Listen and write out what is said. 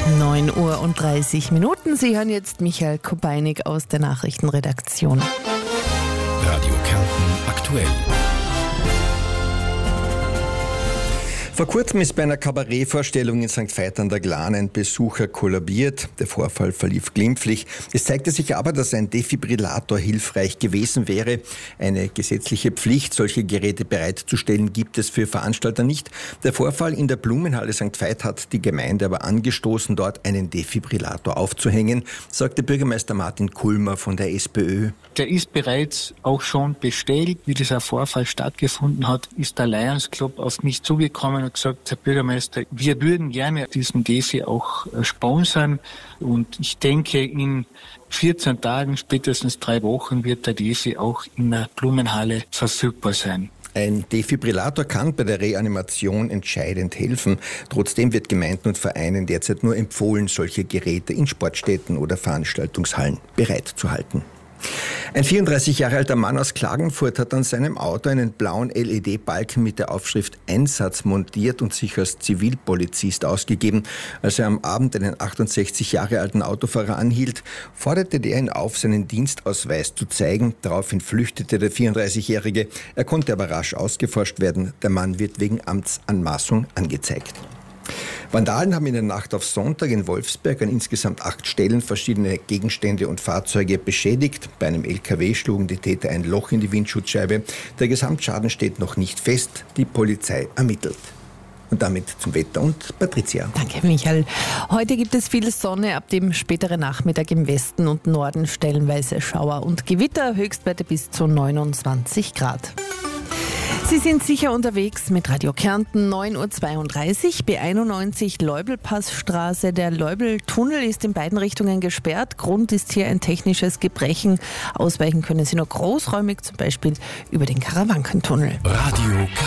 9:30 Uhr. Sie hören jetzt Michael Kubeinig aus der Nachrichtenredaktion. Radio Kärnten aktuell. Vor kurzem ist bei einer Kabarettvorstellung in St. Veit an der Glan ein Besucher kollabiert. Der Vorfall verlief glimpflich. Es zeigte sich aber, dass ein Defibrillator hilfreich gewesen wäre. Eine gesetzliche Pflicht, solche Geräte bereitzustellen, gibt es für Veranstalter nicht. Der Vorfall in der Blumenhalle St. Veit hat die Gemeinde aber angestoßen, dort einen Defibrillator aufzuhängen, sagte Bürgermeister Martin Kulmer von der SPÖ. Der ist bereits auch schon bestellt. Wie dieser Vorfall stattgefunden hat, ist der Lions Club auf mich zugekommen und gesagt, Herr Bürgermeister, wir würden gerne diesen Defi auch sponsern. Und ich denke, in 14 Tagen, spätestens 3 Wochen, wird der Defi auch in der Blumenhalle verfügbar sein. Ein Defibrillator kann bei der Reanimation entscheidend helfen. Trotzdem wird Gemeinden und Vereinen derzeit nur empfohlen, solche Geräte in Sportstätten oder Veranstaltungshallen bereitzuhalten. Ein 34 Jahre alter Mann aus Klagenfurt hat an seinem Auto einen blauen LED-Balken mit der Aufschrift Einsatz montiert und sich als Zivilpolizist ausgegeben. Als er am Abend einen 68 Jahre alten Autofahrer anhielt, forderte der ihn auf, seinen Dienstausweis zu zeigen. Daraufhin flüchtete der 34-Jährige. Er konnte aber rasch ausgeforscht werden. Der Mann wird wegen Amtsanmaßung angezeigt. Vandalen haben in der Nacht auf Sonntag in Wolfsberg an insgesamt 8 Stellen verschiedene Gegenstände und Fahrzeuge beschädigt. Bei einem LKW schlugen die Täter ein Loch in die Windschutzscheibe. Der Gesamtschaden steht noch nicht fest. Die Polizei ermittelt. Und damit zum Wetter und Patricia. Danke, Michael. Heute gibt es viel Sonne, ab dem späteren Nachmittag im Westen und Norden stellenweise Schauer und Gewitter, Höchstwerte bis zu 29 Grad. Sie sind sicher unterwegs mit Radio Kärnten, 9:32 Uhr, B91 Leubelpassstraße. Der Leubeltunnel ist in beiden Richtungen gesperrt. Grund ist hier ein technisches Gebrechen. Ausweichen können Sie nur großräumig, zum Beispiel über den Karawankentunnel. Radio Kärnten.